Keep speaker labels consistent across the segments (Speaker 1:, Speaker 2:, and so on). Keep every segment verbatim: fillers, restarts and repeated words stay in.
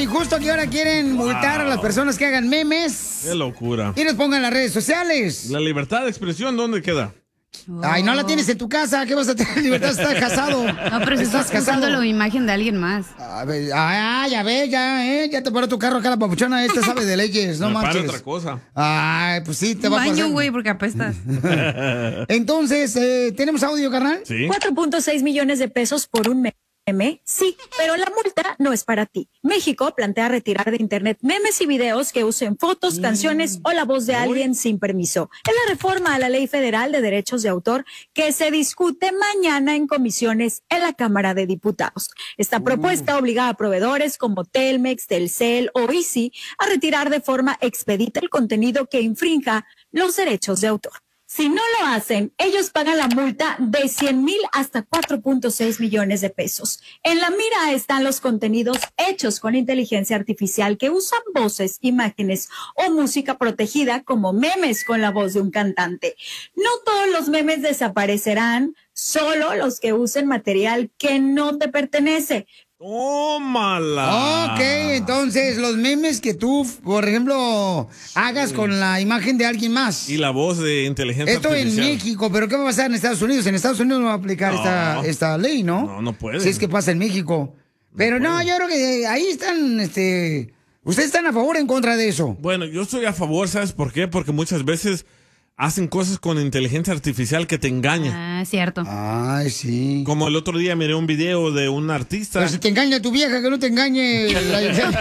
Speaker 1: y justo que ahora quieren multar wow. a las personas que hagan memes.
Speaker 2: Qué locura.
Speaker 1: Y los pongan en las redes sociales.
Speaker 2: La libertad de expresión, ¿dónde queda?
Speaker 1: Oh. Ay, no la tienes en tu casa. ¿Qué vas a tener libertad? Estás casado.
Speaker 3: No, pero si estás casando la imagen de alguien más.
Speaker 1: A ver, ah, ya ve, ya, eh. Ya te paró tu carro acá la papuchona. Esta sabe de leyes, no manches.
Speaker 2: Para otra cosa.
Speaker 1: Ay, pues sí, te
Speaker 3: Un
Speaker 1: va a pasar.
Speaker 3: baño, güey, porque apestas.
Speaker 1: Entonces, eh, ¿tenemos audio, carnal?
Speaker 2: Sí.
Speaker 4: cuatro punto seis millones de pesos por un mes. Meme, sí, pero la multa no es para ti. México plantea retirar de internet memes y videos que usen fotos, canciones o la voz de alguien sin permiso. Es la reforma a la Ley Federal de Derechos de Autor que se discute mañana en comisiones en la Cámara de Diputados. Esta propuesta obliga a proveedores como Telmex, Telcel o Izzi a retirar de forma expedita el contenido que infrinja los derechos de autor. Si no lo hacen, ellos pagan la multa de cien mil hasta cuatro punto seis millones de pesos. En la mira están los contenidos hechos con inteligencia artificial que usan voces, imágenes o música protegida como memes con la voz de un cantante. No todos los memes desaparecerán, solo los que usen material que no te pertenece.
Speaker 2: ¡Tómala!
Speaker 1: Ok, entonces los memes que tú, por ejemplo, hagas sí. con la imagen de alguien más.
Speaker 2: Y la voz de inteligencia
Speaker 1: Esto
Speaker 2: artificial.
Speaker 1: Esto en México, pero ¿qué va a pasar en Estados Unidos? En Estados Unidos no va a aplicar no. esta, esta ley, ¿no?
Speaker 2: No, no puede.
Speaker 1: Si es que pasa en México. Pero no, no yo creo que ahí están, este... ¿Ustedes están a favor o en contra de eso?
Speaker 2: Bueno, yo estoy a favor, ¿sabes por qué? Porque muchas veces hacen cosas con inteligencia artificial que te engaña.
Speaker 3: Ah, cierto.
Speaker 1: Ay, sí.
Speaker 2: Como el otro día miré un video de un artista.
Speaker 1: Pero si te engaña tu vieja, que no te engañe. la...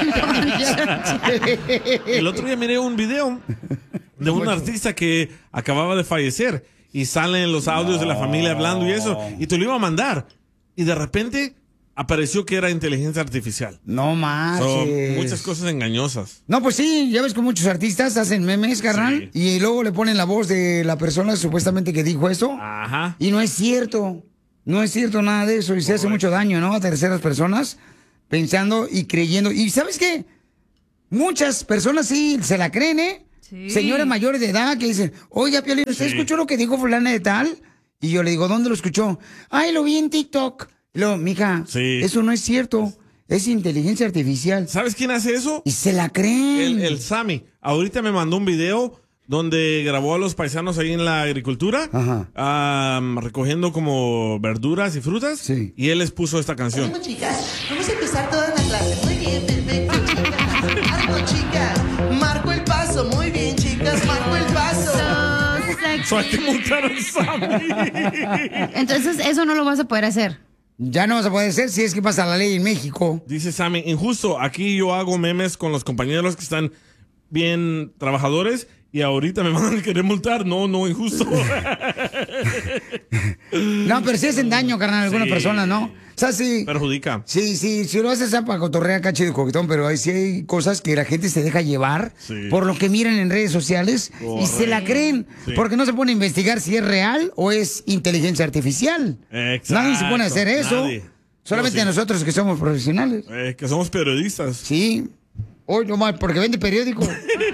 Speaker 2: El otro día miré un video de un artista que acababa de fallecer y salen los audios no. de la familia hablando y eso, y te lo iba a mandar. Y de repente apareció que era inteligencia artificial.
Speaker 1: No más.
Speaker 2: So, muchas cosas engañosas.
Speaker 1: No, pues sí, ya ves que muchos artistas hacen memes, carnal, sí. y luego le ponen la voz de la persona supuestamente que dijo eso.
Speaker 2: Ajá.
Speaker 1: Y no es cierto. No es cierto nada de eso. Y se Correcto. hace mucho daño, ¿no? A terceras personas pensando y creyendo. Y ¿sabes qué? Muchas personas sí se la creen, ¿eh? Sí. Señoras mayores de edad que dicen, oiga, Piolín, ¿usted sí. escuchó lo que dijo fulana de tal? Y yo le digo, ¿dónde lo escuchó? Ay, lo vi en TikTok. Y luego, mija, sí. eso no es cierto. Es inteligencia artificial.
Speaker 2: ¿Sabes quién hace eso?
Speaker 1: Y se la creen.
Speaker 2: El, el Sammy. Ahorita me mandó un video donde grabó a los paisanos ahí en la agricultura, um, recogiendo como verduras y frutas. Sí. Y él les puso esta canción.
Speaker 5: Bueno, chicas, vamos a empezar toda la clase. Muy bien, perfecto, chicas. Marco, chicas. Marco el paso. Muy bien, chicas. Marco el paso.
Speaker 2: So, hay que multar al Sammy.
Speaker 3: Entonces, eso no lo vas a poder hacer.
Speaker 1: Ya no vas a poder hacer si es que pasa la ley en México.
Speaker 2: Dice Sammy, injusto, aquí yo hago memes con los compañeros que están bien trabajadores y ahorita me van a querer multar. No, no, injusto.
Speaker 1: No, pero sí hacen daño, carnal, a algunas sí. personas, ¿no? O sea, sí.
Speaker 2: Perjudica.
Speaker 1: Sí, sí, si lo haces para cotorrear cacho de coquetón, pero ahí sí hay cosas que la gente se deja llevar sí. por lo que miran en redes sociales Correcto. y se la creen, sí. porque no se pone a investigar si es real o es inteligencia artificial.
Speaker 2: Exacto.
Speaker 1: Nadie se pone a hacer eso.
Speaker 2: Nadie.
Speaker 1: Solamente sí. nosotros que somos profesionales.
Speaker 2: Eh, que somos periodistas.
Speaker 1: Sí. Hoy no más, porque vende periódico.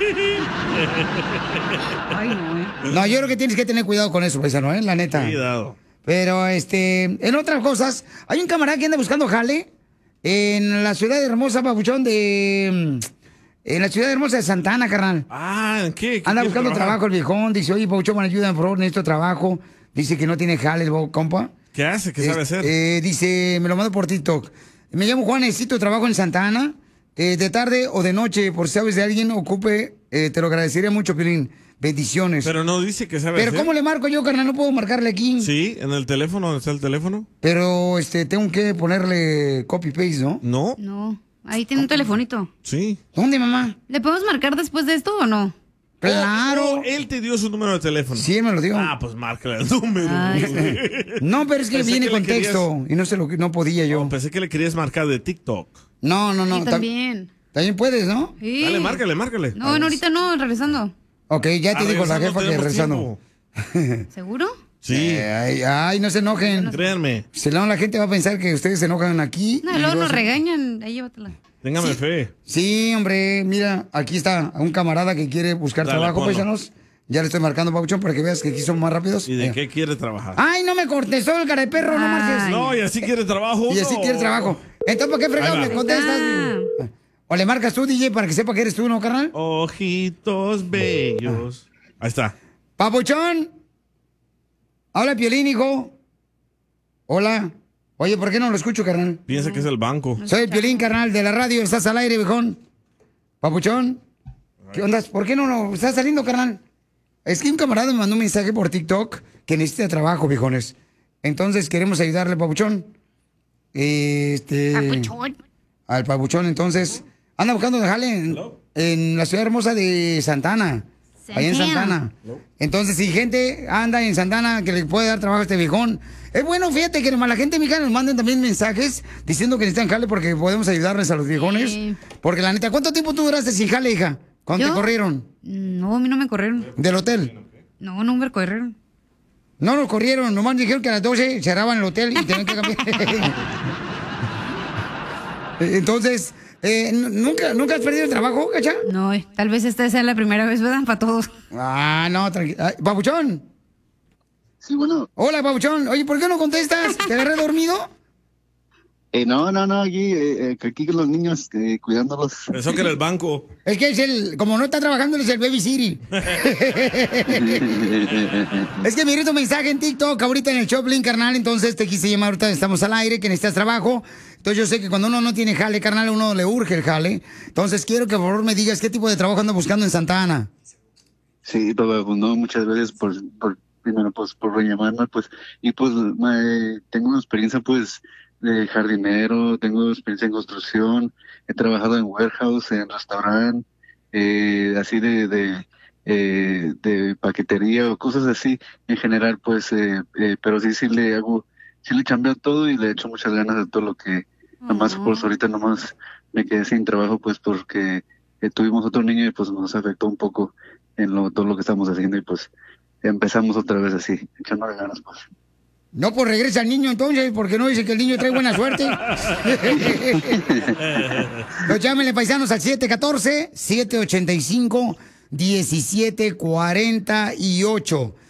Speaker 3: Ay, no, eh.
Speaker 1: No, yo creo que tienes que tener cuidado con eso, paisano, ¿eh? La neta.
Speaker 2: Cuidado.
Speaker 1: Pero, este, en otras cosas, hay un camarada que anda buscando jale en la ciudad hermosa, papuchón, de... En la ciudad hermosa de Santa Ana, carnal.
Speaker 2: Ah, ¿en qué? ¿Qué
Speaker 1: anda buscando
Speaker 2: trabajar?
Speaker 1: trabajo el viejón. Dice, oye, papuchón, ayúdame, por favor, necesito trabajo. Dice que no tiene jale el compa.
Speaker 2: ¿Qué hace? ¿Qué sabe
Speaker 1: es,
Speaker 2: hacer?
Speaker 1: Eh, dice, me lo mando por TikTok. Me llamo Juan, necesito trabajo en Santa Ana. Eh, de tarde o de noche, por si sabes de alguien, ocupe, eh, te lo agradecería mucho, Piolín. Bendiciones.
Speaker 2: Pero no dice que sabe
Speaker 1: Pero
Speaker 2: hacer.
Speaker 1: ¿cómo le marco yo, carnal? No puedo marcarle aquí.
Speaker 2: Sí, en el teléfono, ¿dónde está el teléfono?
Speaker 1: Pero, este, tengo que ponerle copy-paste, ¿no?
Speaker 2: No.
Speaker 3: No, ahí tiene un telefonito.
Speaker 2: Sí.
Speaker 1: ¿Dónde, mamá?
Speaker 3: ¿Le podemos marcar después de esto o no?
Speaker 1: Claro.
Speaker 2: Oh, oh, él te dio su número de teléfono.
Speaker 1: Sí, él me lo dio.
Speaker 2: Ah, pues márcale el número.
Speaker 1: No, pero es que
Speaker 2: Pensé
Speaker 1: viene
Speaker 2: que
Speaker 1: con
Speaker 2: le querías...
Speaker 1: texto y no sé lo que no podía yo.
Speaker 2: Oh, pensé que le querías marcar de TikTok.
Speaker 1: No, no, no.
Speaker 3: Sí, también.
Speaker 1: También puedes, ¿no?
Speaker 3: Sí.
Speaker 2: Dale, márcale, márcale.
Speaker 3: No, no, ahorita no, regresando.
Speaker 1: Ok, ya te
Speaker 2: Ah,
Speaker 1: dijo la jefa que
Speaker 2: regresando.
Speaker 3: ¿Seguro?
Speaker 2: Sí.
Speaker 1: Eh, ay, ay, no se enojen.
Speaker 2: No, créanme.
Speaker 1: Si no, la gente va a pensar que ustedes se enojan aquí.
Speaker 3: No, luego nos regañan. Ahí llévatela.
Speaker 2: Téngame
Speaker 1: sí.
Speaker 2: fe.
Speaker 1: Sí, hombre, mira, aquí está un camarada que quiere buscar
Speaker 2: Dale,
Speaker 1: trabajo,
Speaker 2: ponlo.
Speaker 1: paisanos. Ya le estoy marcando, Pabuchón, para que veas que aquí son más rápidos.
Speaker 2: ¿Y de
Speaker 1: eh.
Speaker 2: qué quiere trabajar?
Speaker 1: Ay, no me contestó el cara de perro, no marches.
Speaker 2: No, y así quiere trabajo.
Speaker 1: Y así
Speaker 2: no.
Speaker 1: quiere trabajo. Entonces, ¿por qué fregado me contestas? O le marcas tú, D J, para que sepa que eres tú, ¿no, carnal?
Speaker 2: Ojitos bellos. Ahí está.
Speaker 1: Papuchón. Habla Piolín, hijo. Hola. Oye, ¿por qué no lo escucho, carnal?
Speaker 2: Piensa que es el banco.
Speaker 1: Soy el Piolín, carnal, de la radio. Estás al aire, viejón. Papuchón. ¿Qué onda? ¿Por qué no, no estás saliendo, carnal? Es que un camarada me mandó un mensaje por TikTok que necesita trabajo, viejones. Entonces queremos ayudarle, Papuchón. Este...
Speaker 3: Papuchón.
Speaker 1: Al Papuchón, entonces... Anda buscando dejarle en, en la ciudad hermosa de Santana. Allá en Santana. Entonces, si gente anda en Santana que le puede dar trabajo a este viejón, es bueno, fíjate que nomás la gente, mija, nos manden también mensajes diciendo que necesitan jale porque podemos ayudarles a los viejones.
Speaker 3: Sí.
Speaker 1: Porque la neta, ¿cuánto tiempo tú duraste sin jale, hija? ¿Cuándo
Speaker 3: ¿Yo?
Speaker 1: te corrieron?
Speaker 3: No, a mí no me corrieron.
Speaker 1: ¿Del hotel?
Speaker 3: No, no me corrieron.
Speaker 1: No nos corrieron, nomás dijeron que a las doce cerraban el hotel y tenían que cambiar. Entonces... Eh, ¿nunca, ¿Nunca has perdido el trabajo, cacha?
Speaker 3: No, eh, tal vez esta sea la primera vez, ¿verdad? Para todos.
Speaker 1: Ah, no, tranquilo. Papuchón.
Speaker 6: Sí, bueno.
Speaker 1: Hola, Papuchón. Oye, ¿por qué no contestas? ¿Te agarré dormido?
Speaker 6: Eh, no, no, no, aquí, eh, aquí con los niños, eh, cuidándolos.
Speaker 2: Pensó que era el banco.
Speaker 1: Es que es el, como no está trabajando, es el Baby City. Es que miré tu mensaje en TikTok ahorita en el Choplin, carnal, entonces te quise llamar ahorita, estamos al aire, que necesitas trabajo. Entonces yo sé que cuando uno no tiene jale, carnal, a uno le urge el jale. Entonces quiero que por favor me digas qué tipo de trabajo anda buscando en Santa Ana.
Speaker 6: Sí, papá, pues no, muchas gracias por, por primero, pues, por llamarme, pues, y pues, me, tengo una experiencia, pues, de jardinero, tengo experiencia en construcción, he trabajado en warehouse, en restaurante, eh, así de, de, eh, de paquetería o cosas así, en general, pues, eh, eh, pero sí, sí le hago, sí le chambeo todo y le echo muchas ganas de todo lo que, nomás, pues, ahorita nomás me quedé sin trabajo, pues, porque eh, tuvimos otro niño y, pues, nos afectó un poco en lo, todo lo que estamos haciendo y, pues, empezamos otra vez así, echándole ganas, pues.
Speaker 1: No, pues regresa el niño entonces, porque no dice que el niño trae buena suerte. Pues llámenle, paisanos, al siete uno cuatro, siete ocho cinco, uno siete cuatro ocho.